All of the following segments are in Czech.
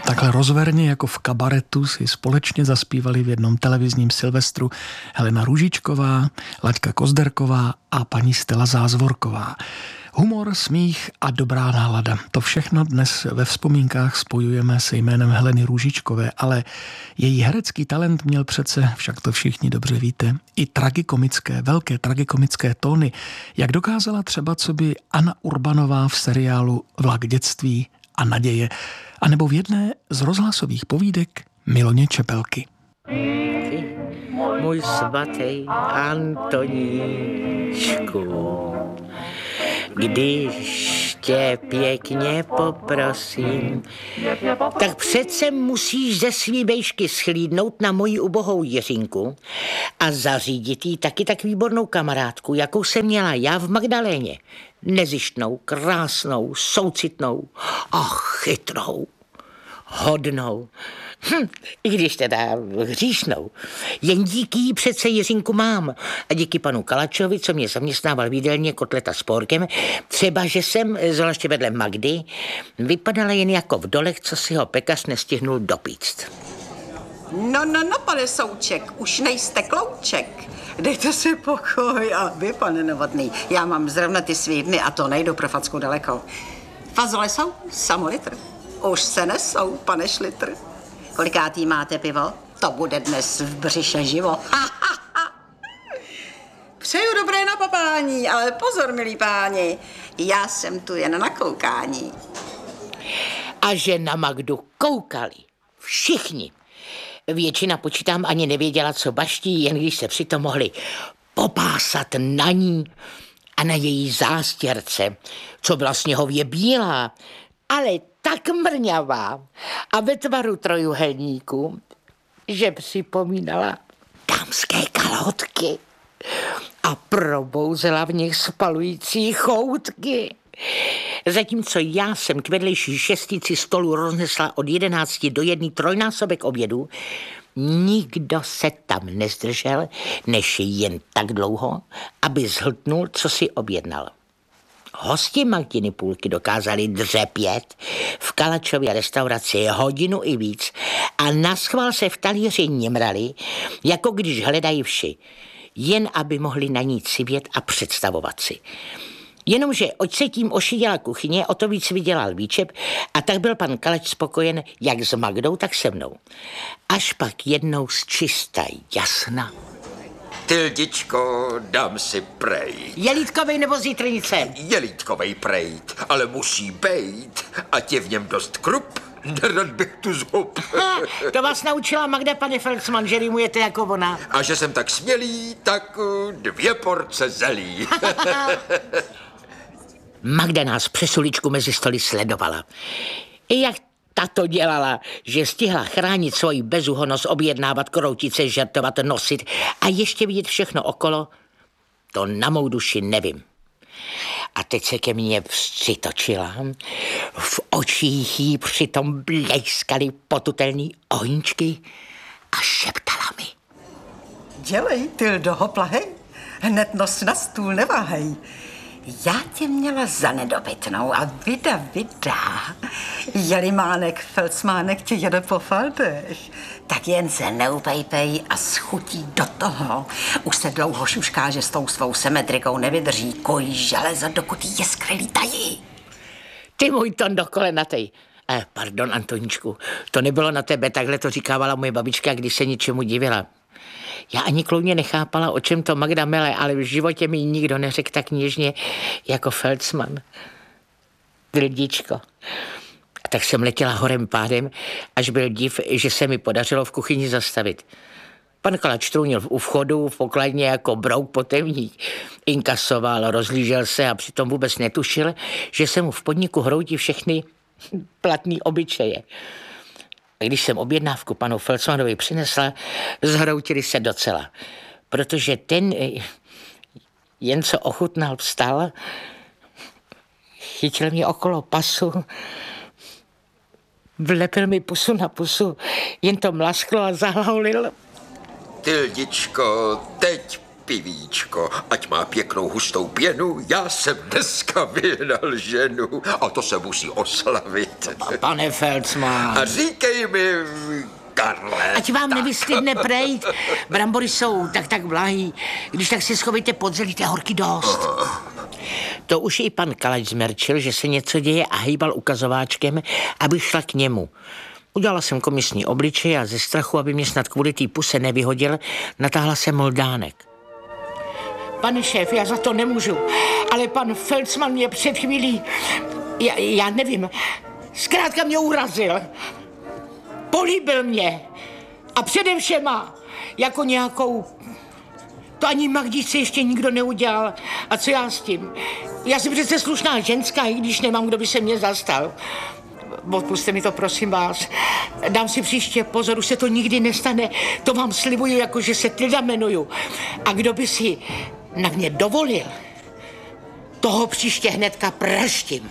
Takhle rozverně jako v kabaretu si společně zaspívali v jednom televizním Silvestru Helena Růžičková, Laďka Kozderková a paní Stella Zázvorková. Humor, smích a dobrá nálada. To všechno dnes ve vzpomínkách spojujeme se jménem Heleny Růžičkové, ale její herecký talent měl přece, však to všichni dobře víte, i tragikomické, velké tragikomické tóny, jak dokázala třeba coby Anna Urbanová v seriálu Vlak dětství a naděje, anebo v jedné z rozhlasových povídek Miloně Čepelky. Můj svatý Antoníčku, když tě pěkně poprosím, tak přece musíš ze svý bejšky schlídnout na moji ubohou Jiřinku a zařídit jí taky tak výbornou kamarádku, jakou jsem měla já v Magdaléně. Nezištnou, krásnou, soucitnou a chytrou, hodnou. I když teda hříšnou. Jen díky jí přece Jiřinku mám. A díky panu Kalačovi, co mě zaměstnával v jídelně Kotleta s porkem, třeba, že jsem, zvláště vedle Magdy, vypadala jen jako v dolech, co si ho pekař nestihnul dopíct. No, pane Souček, už nejste klouček. Dejte si pokoj a vy, pane Novotný. Já mám zrovna ty svý dny a to nejdu pro facku daleko. Fazole jsou samolitr. Už se nesou, pane Šlitr. Kolikátý máte pivo? To bude dnes v břiše živo. Přeju dobré napapání, ale pozor, milí páni, já jsem tu jen na koukání. A že na Magdu koukali všichni. Většina, počítám, ani nevěděla, co baští, jen když se přitom mohli popásat na ní a na její zástěrce, co byla sněhově bílá, ale tak mrňavá a ve tvaru trojuhelníku, že připomínala dámské kalhotky a probouzela v nich spalující choutky. Zatímco já jsem k vedlejší šestici stolu roznesla od 11 do 1 trojnásobek obědu, nikdo se tam nezdržel, než jen tak dlouho, aby zhltnul, co si objednal. Hosti Magdiny půlky dokázali dřepět v Kalačově restauraci hodinu i víc a naschvál se v talíři nimrali, jako když hledají vši, jen aby mohli na ní civět a představovat si. Jenomže oč se tím ošíděla kuchyně, o to víc vydělal výčep a tak byl pan Kalač spokojen jak s Magdou, tak se mnou. Až pak jednou z čista jasna. Tyldičko, dám si prejt. Jelítkovej nebo zítrnice? Jelítkovej prejt, ale musí bejt, ať je v něm dost krup. Nerad bych tu zhub. To vás naučila Magda, pane Felsman, že rýmujete jako ona. A že jsem tak smělý, tak 2 porce zelí. Magda nás přes uličku mezi stoly sledovala. I jak tato dělala, že stihla chránit svoji bezúhonnost, objednávat, kroutit se, žertovat, nosit a ještě vidět všechno okolo, to na mou duši nevím. A teď se ke mně přitočila, v očích jí přitom blejskaly potutelný ohníčky a šeptala mi. Dělej, Tyldo, hoplahej, hned nos na stůl neváhej. Já tě měla za nedobytnou a vida, Jelimánek, Felsmánek tě jede po faldech. Tak jen se neupejpej a schutí do toho. Už se dlouho šušká, že s tou svou symetrikou nevydrží, kojí železo, dokud jí jiskry lítají. Ty můj Tondo kolenatej. Pardon, Antoníčku, to nebylo na tebe, takhle to říkávala moje babička, když se něčemu divila. Já ani kloudně nechápala, o čem to Magda mele, ale v životě mi nikdo neřekl tak něžně jako Felsman. Tyldičko. A tak jsem letěla horem pádem, až byl div, že se mi podařilo v kuchyni zastavit. Pan Kalač trůnil u vchodu v pokladně jako brouk potevník. Inkasoval, rozlížel se a přitom vůbec netušil, že se mu v podniku hroutí všechny platný obyčeje. A když jsem objednávku panu Felsmanovi přinesla, zhroutili se docela. Protože ten, jen co ochutnal, vstal, chytil mě okolo pasu, vlepil mi pusu na pusu, jen to mlasklo a zahlaulil. Tyldičko, teď pivíčko, ať má pěknou hustou pěnu, já jsem dneska vyhnal ženu a to se musí oslavit. Pane Felsman. A říkej mi, Karle. Ať vám nevystydne prejít. Brambory jsou tak blahý. Když tak si schovejte pod zelí, to je horký dost. To už i pan Kalač zmerčil, že se něco děje a hejbal ukazováčkem, aby šla k němu. Udělala jsem komisní obličej a ze strachu, aby mě snad kvůli té puse nevyhodil, natáhla jsem moldánek. Pane šéf, já za to nemůžu, ale pan Felsman mě před chvílí, já nevím, zkrátka mě urazil. Políbil mě a přede všema jako nějakou... To ani Magdičce ještě nikdo neudělal. A co já s tím? Já jsem přece slušná ženská, i když nemám, kdo by se mě zastal. Odpusťte mi to, prosím vás. Dám si příště pozor, už se to nikdy nestane. To vám slibuju, jako že se Tilda jmenuju. A kdo by si na mě dovolil, toho příště hnedka praštím.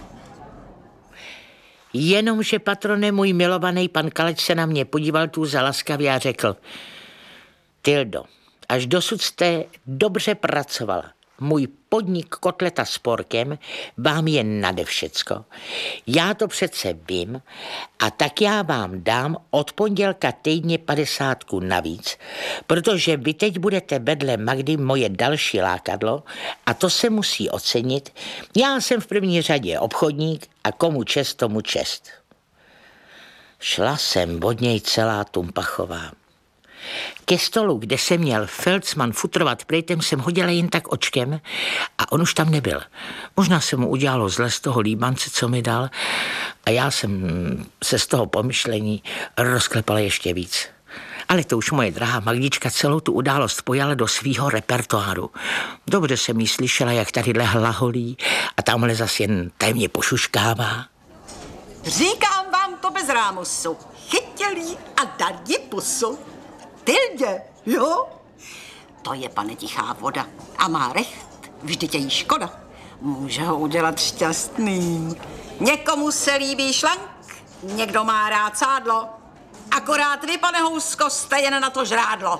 Jenomže, patrone, můj milovaný pan Kalač se na mě podíval tu zalaskavě a řekl: Tildo, až dosud jste dobře pracovala. Můj podnik Kotleta s porkem vám je nade všecko. Já to přece vím a tak já vám dám od pondělka týdně 50 navíc, protože vy teď budete vedle Magdy moje další lákadlo a to se musí ocenit. Já jsem v první řadě obchodník a komu čest, tomu čest. Šla jsem od něj celá tumpachová. Ke stolu, kde se měl Felsman futrovat plejtem, jsem hodila jen tak očkem a on už tam nebyl. Možná se mu udělalo zle z toho líbance, co mi dal, a já jsem se z toho pomyšlení rozklepala ještě víc. Ale to už moje drahá Magdička celou tu událost pojala do svýho repertoáru. Dobře jsem jí slyšela, jak tadyhle hlaholí a tamhle zas jen tajemně pošuškává. Říkám vám to bez rámusu. Chytil jí a dal jí pusu. Tildě, jo? To je, pane, tichá voda a má recht, vždyť je jí škoda. Může ho udělat šťastný. Někomu se líbí šlank, někdo má rád sádlo. Akorát vy, pane Housko, jste jen na to žrádlo.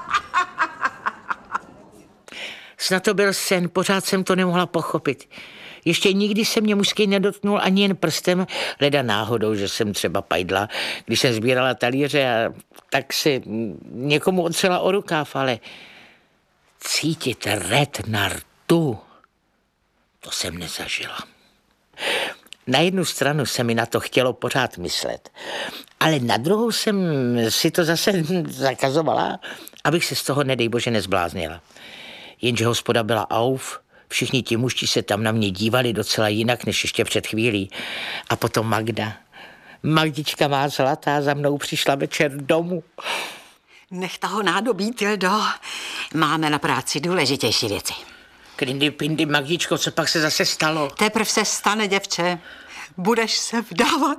Snad to byl sen, pořád jsem to nemohla pochopit. Ještě nikdy se mě mužský nedotknul ani jen prstem, leda náhodou, že jsem třeba pajdla, když jsem sbírala talíře, a tak si někomu otřela o rukáv, ale cítit red na rtu, to jsem nezažila. Na jednu stranu se mi na to chtělo pořád myslet, ale na druhou jsem si to zase zakazovala, abych se z toho, nedej bože, nezbláznila. Jenže hospoda byla auf, všichni ti mužti se tam na mě dívali docela jinak, než ještě před chvílí. A potom Magda. Magdička má zlatá za mnou přišla večer domů. Nech toho nádobí, Tildo. Máme na práci důležitější věci. Krindy pindy, Magdičko, co pak se zase stalo? Teprv se stane, děvče. Budeš se vdávat.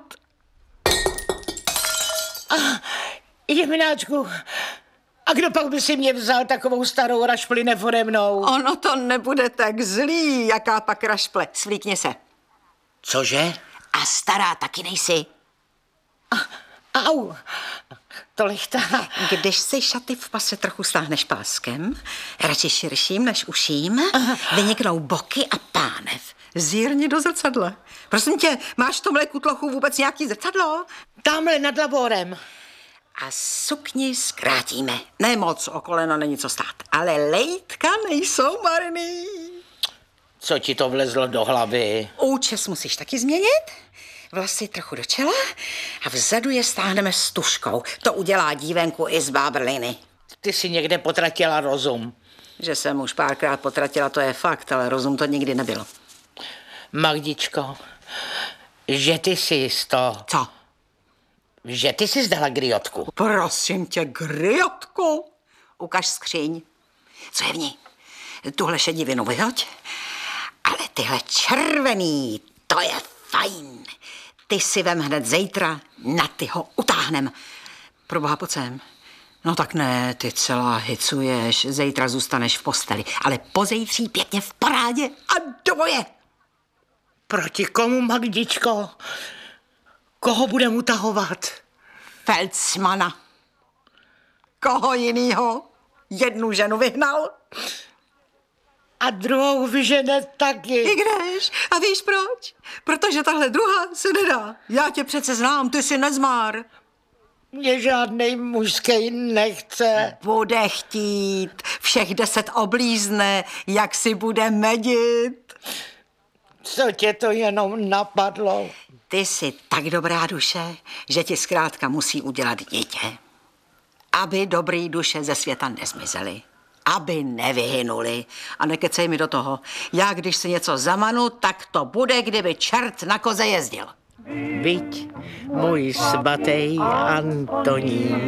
Jemináčku, a kdo pak by si mě vzal takovou starou rašpli nefode mnou? Ono to nebude tak zlý, jaká pak rašple. Svlíkni se. Cože? A stará taky nejsi. Au, to lichtá. Když si šaty v pase trochu stáhneš páskem, radši širším než uším, vyniknou boky a pánev. Zírni do zrcadla. Prosím tě, máš v tomhle kutlochu vůbec nějaký zrcadlo? Tamhle nad laborem. A sukni zkrátíme. Ne moc, o kolena není co stát, ale lejtka nejsou marný. Co ti to vlezlo do hlavy? Účes musíš taky změnit, vlasy trochu do čela a vzadu je stáhneme s tuškou. To udělá dívenku i z bábrliny. Ty si někde potratila rozum. Že jsem už párkrát potratila, to je fakt, ale rozum to nikdy nebylo. Magdičko, že ty jsi Co? Že ty jsi zdala griotku. Prosím tě, griotku. Ukaž skříň. Co je v ní? Tuhle šedivinu vyhoď. Ale tyhle červený, to je fajn. Ty si vem hned zítra, na ty ho utáhnem. Proboha, pojď sem. No tak ne, ty celá hicuješ, zítra zůstaneš v posteli, ale pozejtří pěkně v parádě a do boje. Proti komu, Magdičko? Koho budem utahovat? Felsmana. Koho jinýho? Jednu ženu vyhnal. A druhou vyžene taky. I kdež? A víš proč? Protože tahle druhá se nedá. Já tě přece znám, ty jsi nezmár. Mě žádnej mužský nechce. Bude chtít, všech 10 oblízne, jak si bude medit. Co tě to jenom napadlo? Ty jsi tak dobrá duše, že ti zkrátka musí udělat dítě. Aby dobrý duše ze světa nezmizely. Aby nevyhynuli. A nekecej mi do toho. Já, když si něco zamanu, tak to bude, kdyby čert na koze jezdil. Viď, můj svatý Antonín.